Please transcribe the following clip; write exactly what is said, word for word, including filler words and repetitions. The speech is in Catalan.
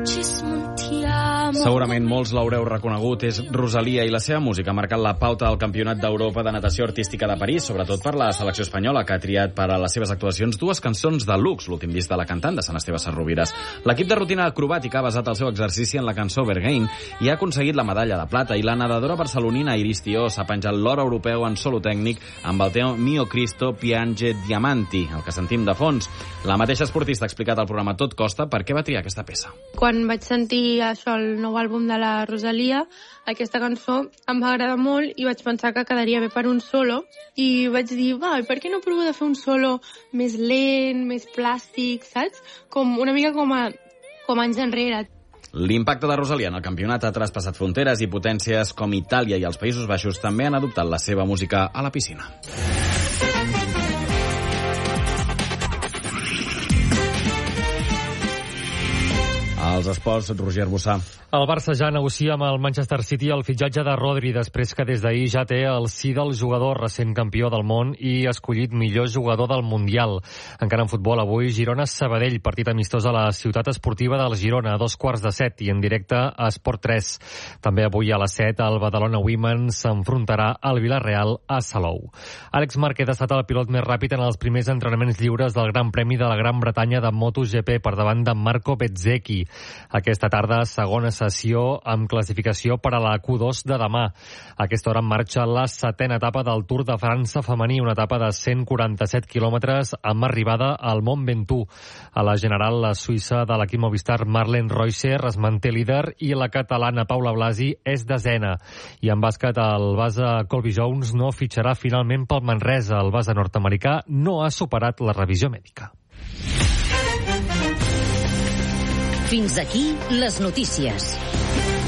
Segurament molts l'haureu reconegut, és Rosalía, i la seva música ha marcat la pauta del Campionat d'Europa de Natació Artística de París, sobretot per la selecció espanyola, que ha triat per a les seves actuacions dues cançons de luxe, l'últim disc de la cantant de Sant Esteve Sesrovires. L'equip de rutina acrobàtica ha basat el seu exercici en la cançó Berghain i ha aconseguit la medalla de plata, i la nedadora barcelonina Iris Tió s'ha penjat l'or europeu en solo tècnic amb el tema Mio Cristo Piange Diamanti, el que sentim de fons. La mateixa esportista ha explicat al programa Tot Costa per què va triar aquesta peça. Quan vaig sentir això, el nou àlbum de la Rosalía, aquesta cançó em va agradar molt i vaig pensar que quedaria bé per un solo, i vaig dir, va, per què no provo de fer un solo més lent, més plàstic, saps? Com una mica com, a, com anys enrere. L'impacte de Rosalía en el campionat ha traspassat fronteres i potències com Itàlia i els Països Baixos també han adoptat la seva música a la piscina. Els esports, Roger Bossà. El Barça ja negocia amb el Manchester City el fitxatge de Rodri, després que des d'ahir ja té el sí del jugador, recent campió del món i escollit millor jugador del Mundial. Encara en futbol, avui Girona-Sabadell, partit amistós a la ciutat esportiva del Girona, a dos quarts de set i en directe a Esport tres. També avui a les set el Badalona Women s'enfrontarà al Villarreal a Salou. Àlex Márquez ha estat el pilot més ràpid en els primers entrenaments lliures del Gran Premi de la Gran Bretanya de MotoGP per davant de Marco Bezzecchi. Aquesta tarda, segona sessió amb classificació per a la Q dos de demà. A aquesta hora en marxa la setena etapa del Tour de França femení, una etapa de cent quaranta-set quilòmetres amb arribada al Mont Ventoux. A la general, la suïssa de l'equip Movistar Marlene Reusser es manté líder i la catalana Paula Blasi és desena. I en bàsquet, el base Colby Jones no fitxarà finalment pel Manresa. El base nord-americà no ha superat la revisió mèdica. Fins aquí les notícies.